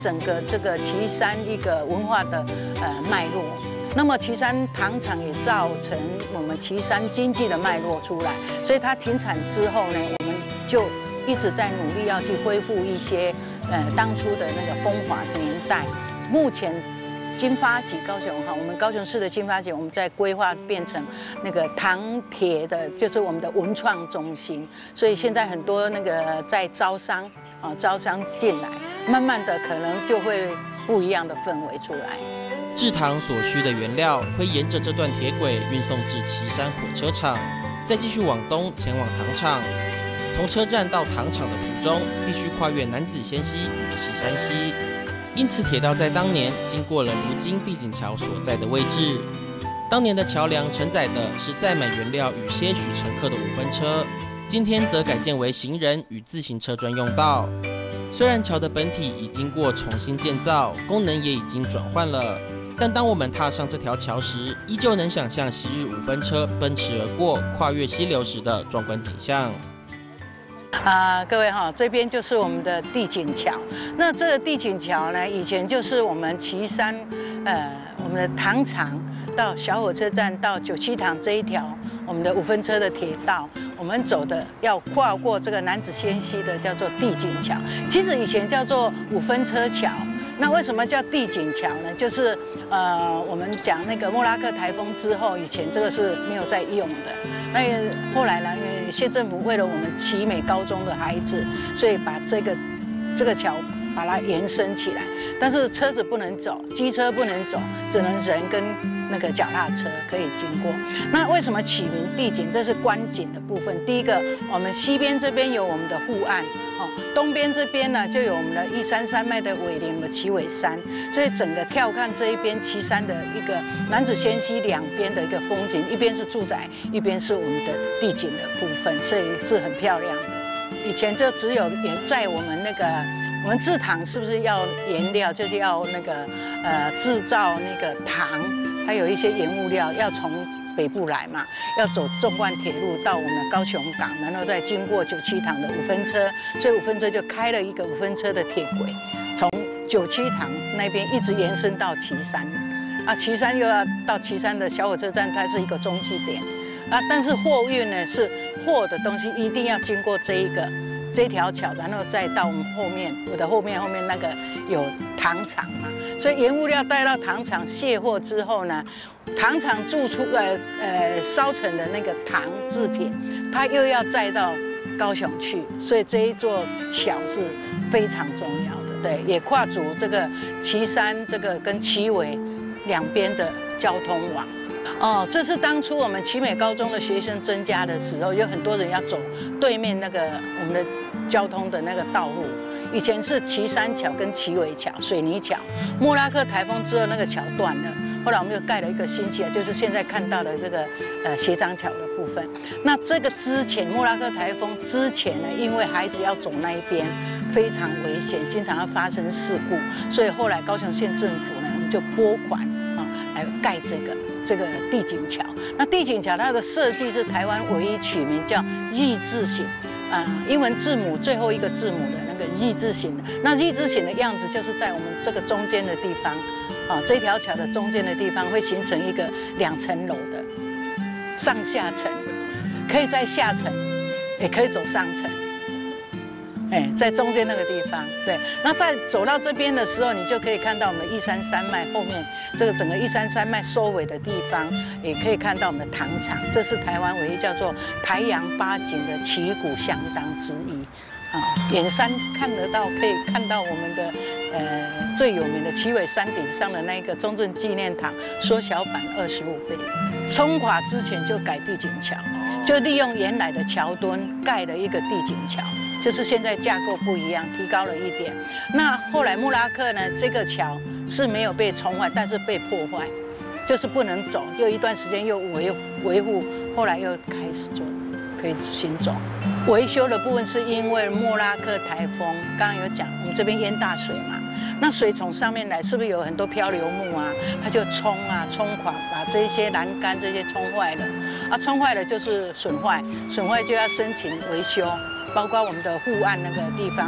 整个这个旗山一个文化的脉络。那么旗山糖厂也造成我们旗山经济的脉络出来，所以它停产之后呢，我们就一直在努力要去恢复一些当初的那个风华年代。目前金发局高雄哈，我们高雄市的金发局，我们在规划变成那个糖铁的，就是我们的文创中心。所以现在很多那个在招商进来，慢慢的可能就会不一样的氛围出来。 制糖所需的原料会沿着这段铁轨运送至旗山火车厂，再继续往东前往糖厂。从车站到糖厂的途中，必须跨越南子仙溪与旗山溪，因此铁道在当年经过了如今地景桥所在的位置。当年的桥梁承载的是载满原料与些许乘客的5分车，今天则改建为行人与自行车专用道。虽然桥的本体已经过重新建造，功能也已经转换了，但当我们踏上这条桥时，依旧能想象昔日5分车奔驰而过、跨越溪流时的壮观景象。 各位哈，这边就是我们的地景桥。那这个地景桥呢，以前就是我们旗山，我们的糖厂到小火车站到97糖这一条我们的5分车的铁道，我们走的要跨过这个南子仙溪的叫做地景桥。其实以前叫做5分车桥。那为什么叫地景桥呢？就是我们讲那个莫拉克台风之后，以前这个是没有在用的。那后来呢，因为县政府为了我们奇美高中的孩子，所以把这个桥把它延伸起来。但是车子不能走，机车不能走，只能人跟那个脚踏车可以经过。那为什么取名地景？这是观景的部分。第一个，我们西边这边有我们的护岸。东边这边呢，就有我们的133山脉的尾林的旗尾山，所以整个眺看这一边旗山的一个南子仙溪两边的一个风景，一边是住宅，一边是我们的地景的部分，所以是很漂亮的。以前就只有在我们那个我们制糖是不是要原料，就是要那个制造那个糖，还有一些原物料要从北部来嘛，要走纵贯铁路到我们的高雄港，然后再经过97糖的5分车，所以5分车就开了一个5分车的铁轨，从97糖那边一直延伸到旗山，旗山又要到旗山的小火车站，它是一个中继点，但是货运呢是货的东西一定要经过这条桥，然后再到我们后面，我的后面那个有糖厂嘛，所以原物料带到糖厂卸货之后呢，糖厂做出烧成的那个糖制品，它又要载到高雄去，所以这一座桥是非常重要的，对，也跨足这个旗山这个跟旗尾两边的交通网。这是当初我们奇美高中的学生增加的时候，有很多人要走对面那个我们的交通的那个道路。以前是旗山桥跟旗尾桥水泥桥，莫拉克台风之后那个桥断了，后来我们就盖了一个新桥，就是现在看到的这个斜张桥的部分。那这个之前莫拉克台风之前呢，因为孩子要走那一边非常危险，经常要发生事故，所以后来高雄县政府呢，我们就拨款来盖这个地景桥。那地景桥它的设计是台湾唯一取名叫日字形，英文字母最后一个字母的那个日字形的。那日字形的样子就是在我们这个中间的地方，这条桥的中间的地方会形成一个2层楼的上下层，可以在下层，也可以走上层。在中间那个地方，对。那在走到这边的时候，你就可以看到我们133山脉后面这个整个133山脉收尾的地方，也可以看到我们的糖厂。这是台湾唯一叫做台阳八景的旗鼓相当之一。远山看得到，可以看到我们的最有名的旗尾山顶上的那个中正纪念堂缩小版25倍。冲垮之前就改地景桥，就利用原来的桥墩盖了一个地景桥。就是现在架构不一样，提高了一点。那后来莫拉克呢，这个桥是没有被冲坏，但是被破坏，就是不能走，又一段时间又维护，后来又开始做，可以行走。维修的部分是因为莫拉克台风，刚刚有讲，我们这边淹大水嘛，那水从上面来，是不是有很多漂流木啊？它就冲垮，把这些栏杆这些冲坏了，冲坏了就是损坏就要申请维修。包括我们的护岸那个地方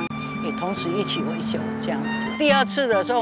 也同时一起维修这样子。第二次的时候，